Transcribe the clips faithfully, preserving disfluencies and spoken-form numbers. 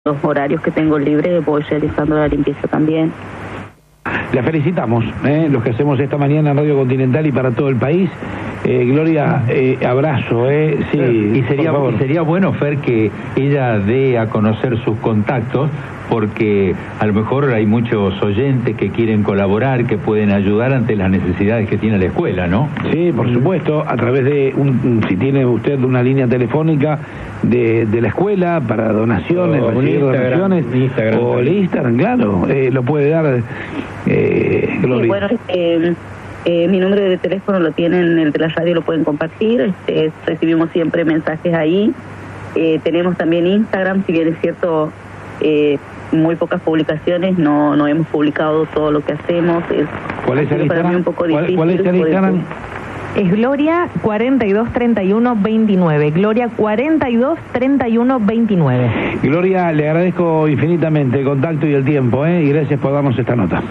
los horarios que tengo libres voy realizando la limpieza también. La felicitamos, ¿eh? Los que hacemos esta mañana en Radio Continental y para todo el país. Eh, Gloria, eh, abrazo, ¿eh? Sí, y sería, y sería bueno, Fer, que ella dé a conocer sus contactos, porque a lo mejor hay muchos oyentes que quieren colaborar, que pueden ayudar ante las necesidades que tiene la escuela, ¿no? Sí, por supuesto, a través de, un, si tiene usted una línea telefónica de, de la escuela para donaciones, o recibir donaciones, Instagram, o el Instagram, claro, eh, lo puede dar, eh, Gloria. Sí, bueno, este, eh, mi número de teléfono lo tienen, el de la radio lo pueden compartir, este, recibimos siempre mensajes ahí, eh, tenemos también Instagram, si bien es cierto, eh, muy pocas publicaciones, no no hemos publicado todo lo que hacemos. Es, ¿Cuál es el para mí un poco ¿Cuál, difícil. ¿Cuál es el Instagram? Es Gloria cuarenta y dos treinta y uno veintinueve. Gloria cuarenta y dos treinta y uno veintinueve. Gloria, le agradezco infinitamente el contacto y el tiempo, ¿eh? Y gracias por darnos esta nota.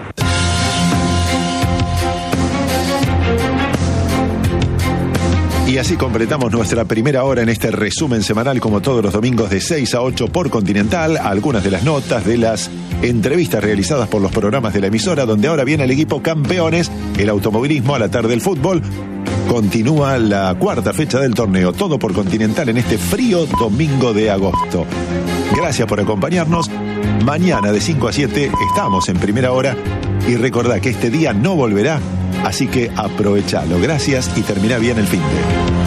Y así completamos nuestra primera hora en este resumen semanal, como todos los domingos de seis a ocho por Continental. Algunas de las notas de las entrevistas realizadas por los programas de la emisora, donde ahora viene el equipo campeones, el automovilismo, a la tarde el fútbol. Continúa la cuarta fecha del torneo, todo por Continental en este frío domingo de agosto. Gracias por acompañarnos. Mañana de cinco a siete estamos en primera hora. Y recordá que este día no volverá, así que aprovechalo. Gracias y termina bien el fin de...